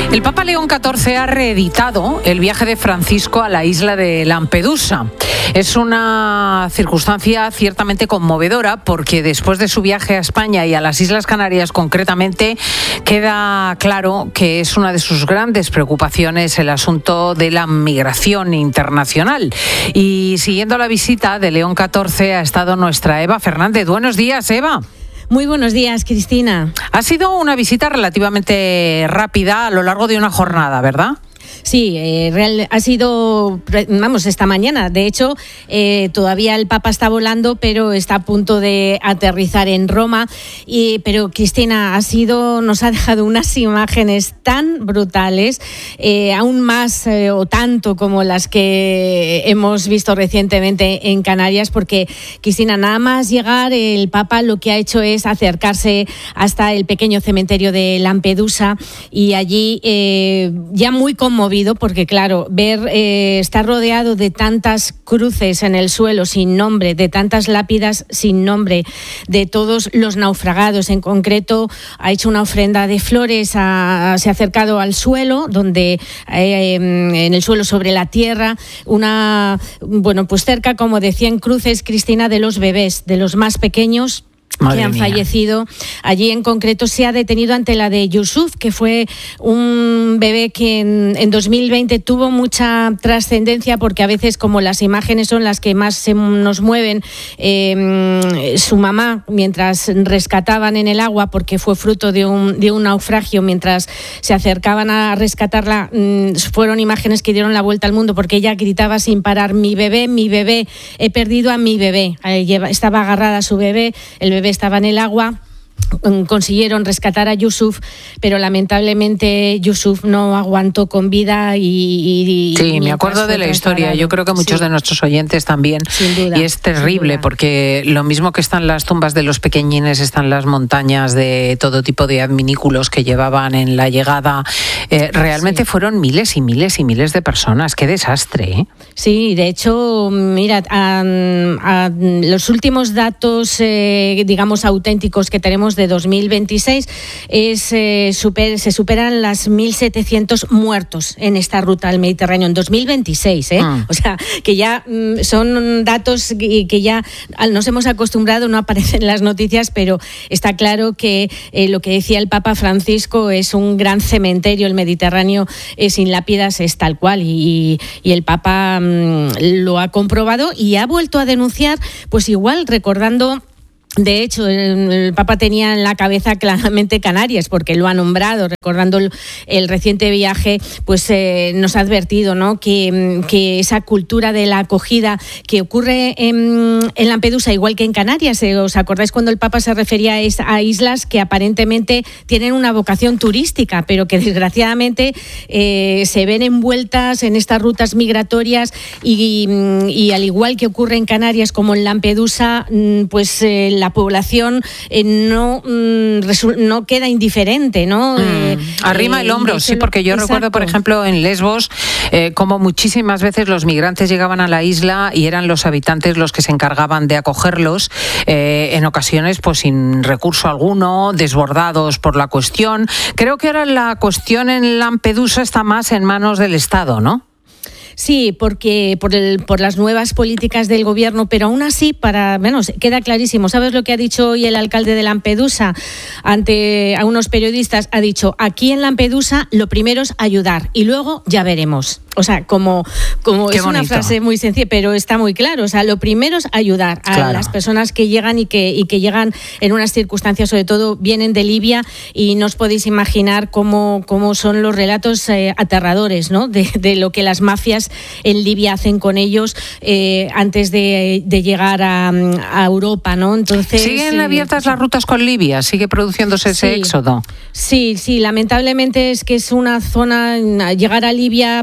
El Papa León XIV ha reeditado el viaje de Francisco a la isla de Lampedusa. Es una circunstancia ciertamente conmovedora porque después de su viaje a España y a las Islas Canarias concretamente, queda claro que es una de sus grandes preocupaciones el asunto de la migración internacional. Y siguiendo la visita de León XIV ha estado nuestra Eva Fernández. Buenos días, Eva. Muy buenos días, Cristina. Ha sido una visita relativamente rápida a lo largo de una jornada, ¿verdad? Sí, ha sido, esta mañana. De hecho, todavía el Papa está volando, pero está a punto de aterrizar en Roma. Pero Cristina, nos ha dejado unas imágenes tan brutales, aún más o tanto como las que hemos visto recientemente en Canarias, porque, Cristina, nada más llegar, el Papa lo que ha hecho es acercarse hasta el pequeño cementerio de Lampedusa y allí, ya muy conmovido, porque claro, estar rodeado de tantas cruces en el suelo sin nombre, de tantas lápidas sin nombre, de todos los naufragados. En concreto, ha hecho una ofrenda de flores, se ha acercado al suelo, donde en el suelo sobre la tierra, cerca como de 100 cruces, Cristina, de los bebés, de los más pequeños, que han fallecido. Allí en concreto se ha detenido ante la de Yusuf, que fue un bebé que en 2020 tuvo mucha trascendencia, porque a veces, como las imágenes son las que más nos mueven, su mamá, mientras rescataban en el agua, porque fue fruto de un naufragio, mientras se acercaban a rescatarla, fueron imágenes que dieron la vuelta al mundo, porque ella gritaba sin parar: mi bebé, he perdido a mi bebé. Estaba agarrada a su bebé, el bebé estaba en el agua. Consiguieron rescatar a Yusuf, pero lamentablemente Yusuf no aguantó con vida Sí, me acuerdo de la historia. Yo creo que muchos de nuestros oyentes también. Sin duda, y es terrible, porque lo mismo que están las tumbas de los pequeñines, están las montañas de todo tipo de adminículos que llevaban en la llegada. Realmente fueron miles y miles y miles de personas. ¡Qué desastre! ¿Eh? Sí, de hecho, mira, los últimos datos, auténticos que tenemos de 2026 se superan las 1.700 muertos en esta ruta al Mediterráneo en 2026, O sea, que ya son datos que ya nos hemos acostumbrado, no aparecen en las noticias, pero está claro que lo que decía el Papa Francisco es un gran cementerio. El Mediterráneo sin lápidas es tal cual, y el Papa lo ha comprobado y ha vuelto a denunciar, pues igual, recordando. De hecho, el Papa tenía en la cabeza claramente Canarias, porque lo ha nombrado, recordando el reciente viaje, pues nos ha advertido, ¿no?, que esa cultura de la acogida que ocurre en Lampedusa, igual que en Canarias. ¿Os acordáis cuando el Papa se refería a islas que aparentemente tienen una vocación turística, pero que desgraciadamente se ven envueltas en estas rutas migratorias y al igual que ocurre en Canarias como en Lampedusa, pues la población no queda indiferente, ¿no? Arrima el hombro, sí, porque yo recuerdo, por ejemplo, en Lesbos, como muchísimas veces los migrantes llegaban a la isla y eran los habitantes los que se encargaban de acogerlos, en ocasiones pues sin recurso alguno, desbordados por la cuestión. Creo que ahora la cuestión en Lampedusa está más en manos del Estado, ¿no? Sí, porque por las nuevas políticas del gobierno, pero aún así, queda clarísimo. ¿Sabes lo que ha dicho hoy el alcalde de Lampedusa a unos periodistas? Ha dicho: aquí en Lampedusa lo primero es ayudar y luego ya veremos. O sea, como es una frase muy sencilla, pero está muy claro. O sea, lo primero es ayudar a las personas que llegan y que llegan en unas circunstancias, sobre todo vienen de Libia, y no os podéis imaginar cómo son los relatos aterradores, ¿no?, de lo que las mafias en Libia hacen con ellos antes de llegar a Europa, ¿no? Entonces, ¿siguen abiertas las rutas con Libia? ¿Sigue produciéndose ese éxodo? Sí, lamentablemente es que es una zona, llegar a Libia para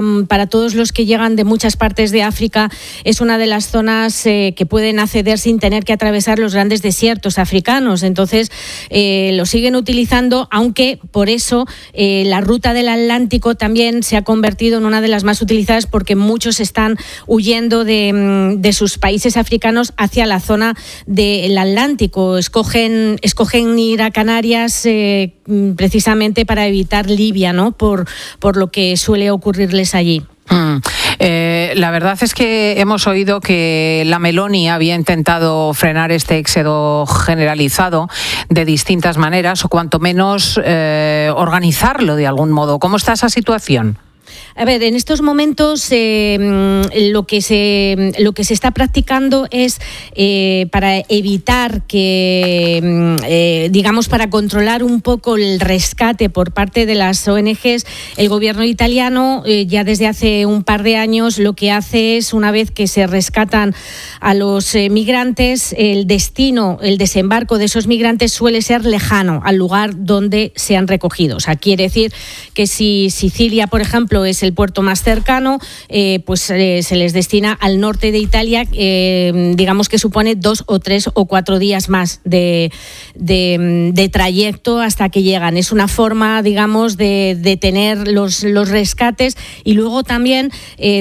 para todos los que llegan de muchas partes de África, es una de las zonas que pueden acceder sin tener que atravesar los grandes desiertos africanos. Entonces, lo siguen utilizando, aunque por eso la ruta del Atlántico también se ha convertido en una de las más utilizadas, porque muchos están huyendo de sus países africanos hacia la zona del Atlántico. Escogen ir a Canarias precisamente para evitar Libia, ¿no? Por lo que suele ocurrirles allí. La verdad es que hemos oído que la Meloni había intentado frenar este éxodo generalizado de distintas maneras, o cuanto menos organizarlo de algún modo. ¿Cómo está esa situación? A ver, en estos momentos lo que se está practicando es para evitar que, digamos, para controlar un poco el rescate por parte de las ONGs, el gobierno italiano ya desde hace un par de años lo que hace es, una vez que se rescatan a los migrantes, el desembarco de esos migrantes suele ser lejano al lugar donde se han recogido. O sea, quiere decir que si Sicilia, por ejemplo, es el puerto más cercano, pues se les destina al norte de Italia, digamos que supone 2 o 3 o 4 días más de trayecto hasta que llegan. Es una forma, digamos, de tener los rescates. Y luego también,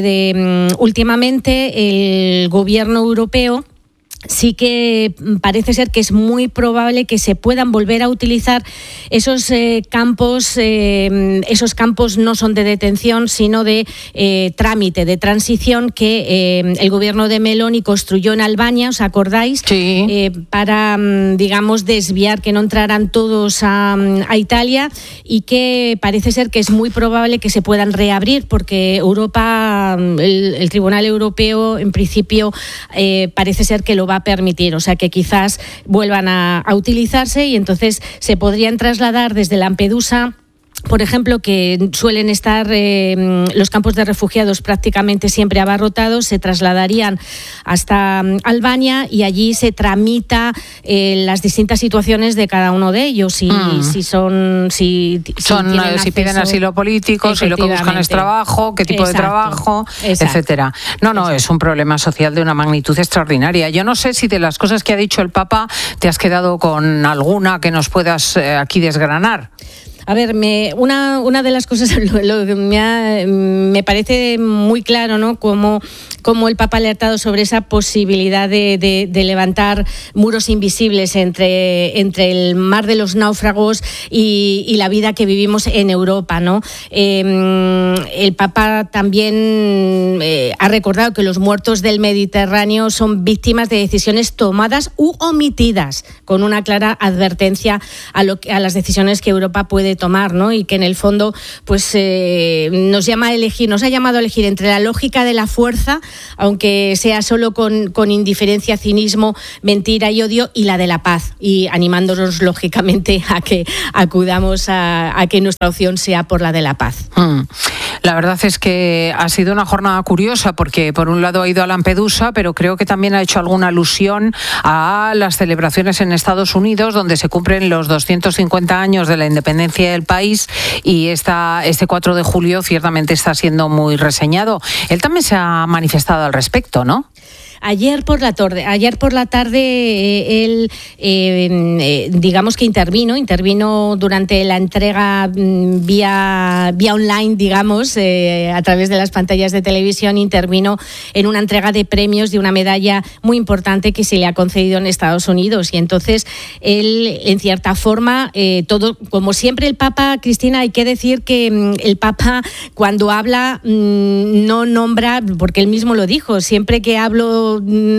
últimamente, el gobierno europeo sí que parece ser que es muy probable que se puedan volver a utilizar esos campos. Esos campos no son de detención, sino de trámite, de transición, que el gobierno de Meloni construyó en Albania, ¿os acordáis? Sí. Para, digamos, desviar que no entraran todos a Italia, y que parece ser que es muy probable que se puedan reabrir, porque Europa, el Tribunal Europeo, en principio, parece ser que lo va a permitir, o sea que quizás vuelvan a utilizarse, y entonces se podrían trasladar desde Lampedusa, por ejemplo, que suelen estar los campos de refugiados prácticamente siempre abarrotados, se trasladarían hasta Albania, y allí se tramita las distintas situaciones de cada uno de ellos, si piden asilo político, si lo que buscan es trabajo, qué tipo de trabajo, etcétera. No, es un problema social de una magnitud extraordinaria. Yo no sé si de las cosas que ha dicho el Papa te has quedado con alguna que nos puedas aquí desgranar. A ver, una de las cosas lo que me parece muy claro, ¿no? Como el Papa ha alertado sobre esa posibilidad de levantar muros invisibles entre el mar de los náufragos y la vida que vivimos en Europa, ¿no? El Papa también ha recordado que los muertos del Mediterráneo son víctimas de decisiones tomadas u omitidas, con una clara advertencia a las decisiones que Europa puede tomar, ¿no? Y que en el fondo pues nos ha llamado a elegir entre la lógica de la fuerza, aunque sea solo con indiferencia, cinismo, mentira y odio, y la de la paz, y animándonos lógicamente a que acudamos a que nuestra opción sea por la de la paz. La verdad es que ha sido una jornada curiosa, porque por un lado ha ido a Lampedusa, pero creo que también ha hecho alguna alusión a las celebraciones en Estados Unidos, donde se cumplen los 250 años de la independencia del país, y este 4 de julio ciertamente está siendo muy reseñado. Él también se ha manifestado al respecto, ¿no? Ayer por la tarde, él digamos que intervino durante la entrega vía online, digamos, a través de las pantallas de televisión. Intervino en una entrega de premios de una medalla muy importante que se le ha concedido en Estados Unidos, y entonces él, en cierta forma, todo, como siempre el Papa, Cristina, hay que decir que el Papa, cuando habla, no nombra, porque él mismo lo dijo, siempre que hablo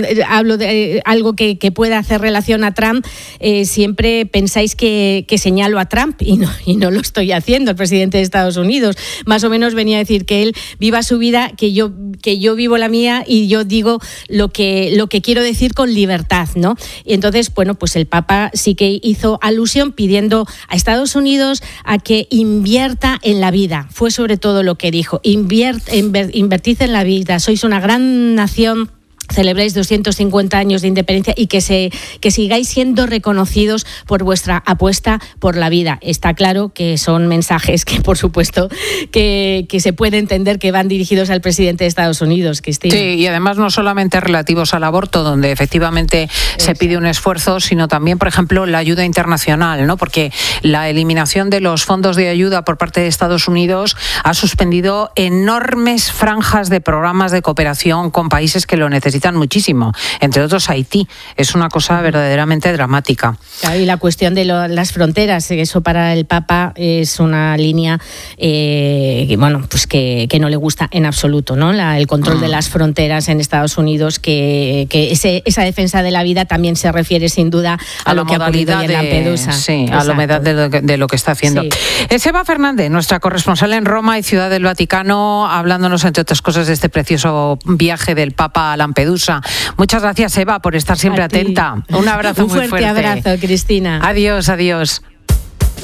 de algo que pueda hacer relación a Trump, siempre pensáis que señalo a Trump, y no lo estoy haciendo, el presidente de Estados Unidos. Más o menos venía a decir que él viva su vida, que yo vivo la mía, y yo digo lo que quiero decir con libertad, ¿no? Y entonces, bueno, pues el Papa sí que hizo alusión pidiendo a Estados Unidos a que invierta en la vida. Fue sobre todo lo que dijo: invertid en la vida, sois una gran nación celebréis 250 años de independencia y que sigáis siendo reconocidos por vuestra apuesta por la vida. Está claro que son mensajes que, por supuesto, que se puede entender que van dirigidos al presidente de Estados Unidos, Cristina. Sí, y además no solamente relativos al aborto, donde efectivamente se pide un esfuerzo, sino también, por ejemplo, la ayuda internacional, ¿no? Porque la eliminación de los fondos de ayuda por parte de Estados Unidos ha suspendido enormes franjas de programas de cooperación con países que lo necesitan muchísimo, entre otros Haití. Es una cosa verdaderamente dramática. Claro, y la cuestión de las fronteras, eso para el Papa es una línea que no le gusta en absoluto, ¿no? El control de las fronteras en Estados Unidos, que esa defensa de la vida también se refiere sin duda a lo que ha ocurrido en Lampedusa. Sí, a la humedad de lo que está haciendo. Sí. Es Eva Fernández, nuestra corresponsal en Roma y Ciudad del Vaticano, hablándonos, entre otras cosas, de este precioso viaje del Papa a Lampedusa. Muchas gracias, Eva, por estar siempre atenta. Un abrazo muy fuerte. Un fuerte abrazo, Cristina. Adiós, adiós.